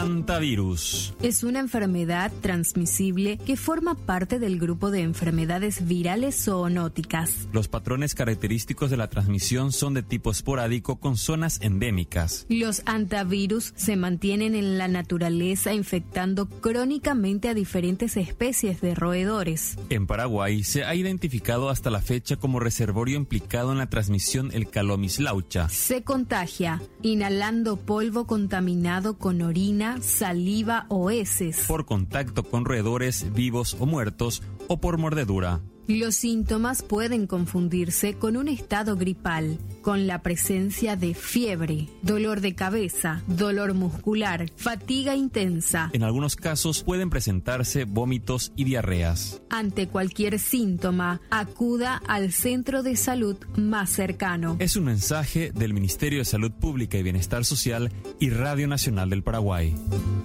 Hantavirus. Es una enfermedad transmisible que forma parte del grupo de enfermedades virales zoonóticas. Los patrones característicos de la transmisión son de tipo esporádico con zonas endémicas. Los hantavirus se mantienen en la naturaleza infectando crónicamente a diferentes especies de roedores. En Paraguay se ha identificado hasta la fecha como reservorio implicado en la transmisión el Calomislaucha. Se contagia inhalando polvo contaminado con orina, saliva o heces, por contacto con roedores vivos o muertos o por mordedura. Los síntomas pueden confundirse con un estado gripal, con la presencia de fiebre, dolor de cabeza, dolor muscular, fatiga intensa. En algunos casos pueden presentarse vómitos y diarreas. Ante cualquier síntoma, acuda al centro de salud más cercano. Es un mensaje del Ministerio de Salud Pública y Bienestar Social y Radio Nacional del Paraguay.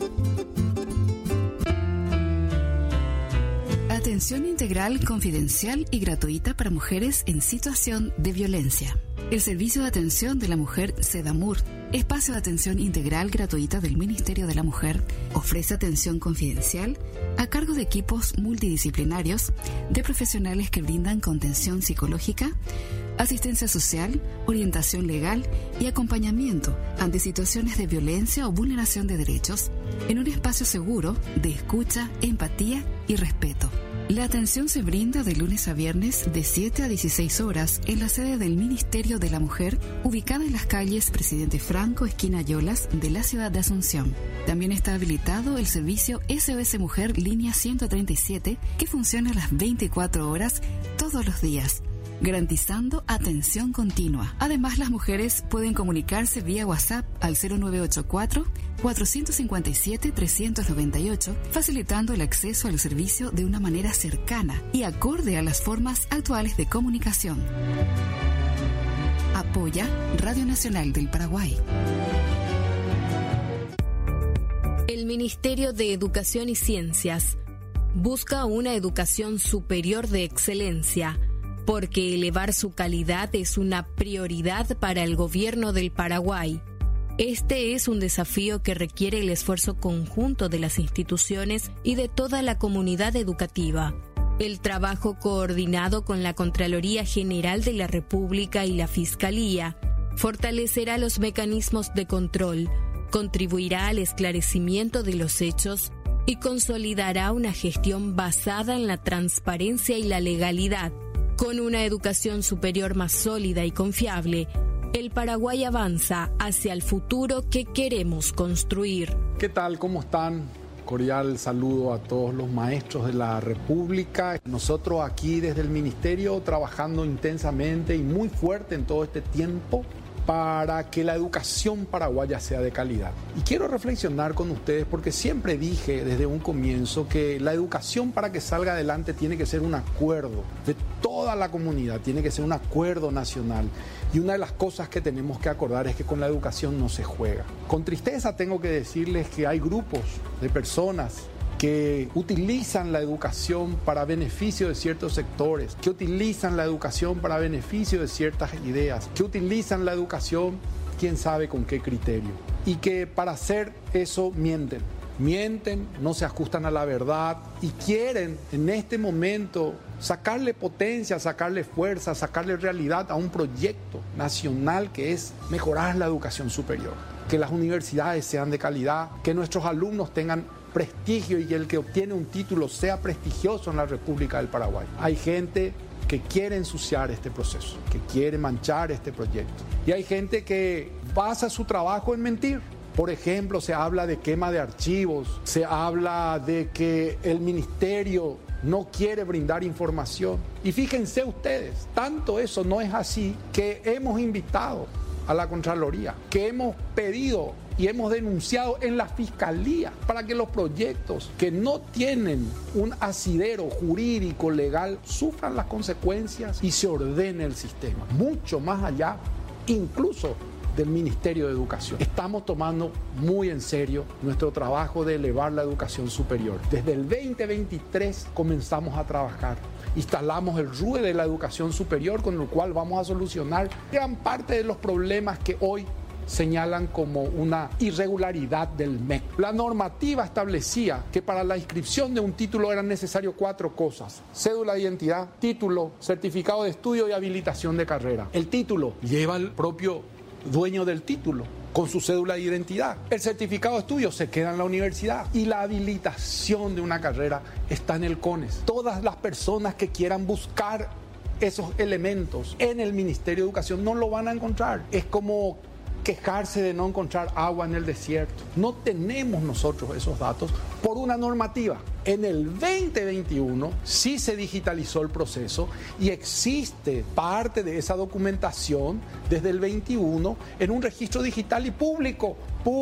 Atención integral, confidencial y gratuita para mujeres en situación de violencia. El Servicio de Atención de la Mujer SEDAMUR, espacio de atención integral gratuita del Ministerio de la Mujer, ofrece atención confidencial a cargo de equipos multidisciplinarios de profesionales que brindan contención psicológica, asistencia social, orientación legal y acompañamiento ante situaciones de violencia o vulneración de derechos en un espacio seguro de escucha, empatía y respeto. La atención se brinda de lunes a viernes de 7 a 16 horas en la sede del Ministerio de la Mujer, ubicada en las calles Presidente Franco, esquina Yolas, de la ciudad de Asunción. También está habilitado el servicio SOS Mujer Línea 137, que funciona a las 24 horas todos los días, garantizando atención continua. Además, las mujeres pueden comunicarse vía WhatsApp al 0984-457-398, facilitando el acceso al servicio de una manera cercana y acorde a las formas actuales de comunicación. Apoya Radio Nacional del Paraguay. El Ministerio de Educación y Ciencias busca una educación superior de excelencia, porque elevar su calidad es una prioridad para el gobierno del Paraguay. Este es un desafío que requiere el esfuerzo conjunto de las instituciones y de toda la comunidad educativa. El trabajo coordinado con la Contraloría General de la República y la Fiscalía fortalecerá los mecanismos de control, contribuirá al esclarecimiento de los hechos y consolidará una gestión basada en la transparencia y la legalidad. Con una educación superior más sólida y confiable, el Paraguay avanza hacia el futuro que queremos construir. ¿Qué tal? ¿Cómo están? Cordial saludo a todos los maestros de la República. Nosotros aquí desde el Ministerio trabajando intensamente y muy fuerte en todo este tiempo para que la educación paraguaya sea de calidad. Y quiero reflexionar con ustedes porque siempre dije desde un comienzo que la educación para que salga adelante tiene que ser un acuerdo de toda la comunidad, tiene que ser un acuerdo nacional. Y una de las cosas que tenemos que acordar es que con la educación no se juega. Con tristeza tengo que decirles que hay grupos de personas que utilizan la educación para beneficio de ciertos sectores, que utilizan la educación para beneficio de ciertas ideas, que utilizan la educación, quién sabe con qué criterio, y que para hacer eso mienten, no se ajustan a la verdad y quieren en este momento sacarle potencia, sacarle fuerza, sacarle realidad a un proyecto nacional que es mejorar la educación superior, que las universidades sean de calidad, que nuestros alumnos tengan prestigio y que el que obtiene un título sea prestigioso en la República del Paraguay. Hay gente que quiere ensuciar este proceso, que quiere manchar este proyecto. Y hay gente que basa su trabajo en mentir. Por ejemplo, se habla de quema de archivos, se habla de que el ministerio no quiere brindar información. Y fíjense ustedes, tanto eso no es así que hemos invitado a la Contraloría, que hemos pedido y hemos denunciado en la Fiscalía para que los proyectos que no tienen un asidero jurídico legal sufran las consecuencias y se ordene el sistema, mucho más allá incluso del Ministerio de Educación. Estamos tomando muy en serio nuestro trabajo de elevar la educación superior. Desde el 2023 comenzamos a trabajar. Instalamos el RUE de la educación superior, con el cual vamos a solucionar gran parte de los problemas que hoy señalan como una irregularidad del MEC. La normativa establecía que para la inscripción de un título eran necesarias 4 cosas: cédula de identidad, título, certificado de estudio y habilitación de carrera. El título lleva el propio dueño del título con su cédula de identidad. El certificado de estudio se queda en la universidad y la habilitación de una carrera está en el CONES. Todas las personas que quieran buscar esos elementos en el Ministerio de Educación no lo van a encontrar. Es como quejarse de no encontrar agua en el desierto. No tenemos nosotros esos datos por una normativa. En el 2021 sí se digitalizó el proceso y existe parte de esa documentación desde el 21 en un registro digital y público,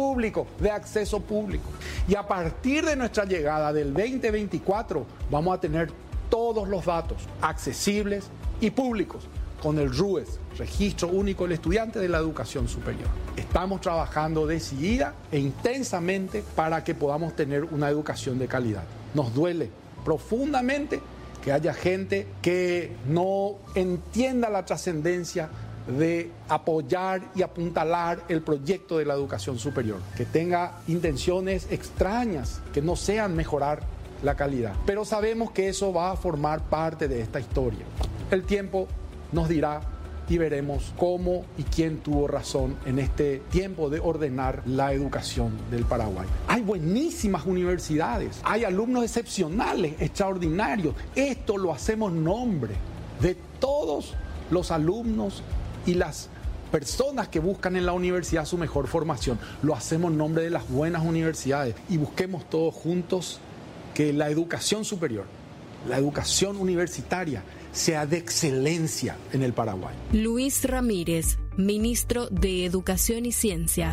de acceso público. Y a partir de nuestra llegada del 2024 vamos a tener todos los datos accesibles y públicos con el RUES, Registro Único del Estudiante de la Educación Superior. Estamos trabajando decidida e intensamente para que podamos tener una educación de calidad. Nos duele profundamente que haya gente que no entienda la trascendencia de apoyar y apuntalar el proyecto de la educación superior, que tenga intenciones extrañas, que no sean mejorar la calidad. Pero sabemos que eso va a formar parte de esta historia. El tiempo nos dirá y veremos cómo y quién tuvo razón en este tiempo de ordenar la educación del Paraguay. Hay buenísimas universidades, hay alumnos excepcionales, extraordinarios. Esto lo hacemos en nombre de todos los alumnos y las personas que buscan en la universidad su mejor formación. Lo hacemos en nombre de las buenas universidades y busquemos todos juntos que la educación superior, la educación universitaria, sea de excelencia en el Paraguay. Luis Ramírez, ministro de Educación y Ciencia.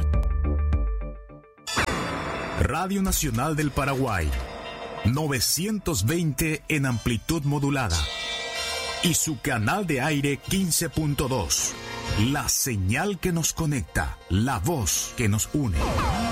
Radio Nacional del Paraguay, 920 en amplitud modulada. Y su canal de aire 15.2. La señal que nos conecta, la voz que nos une.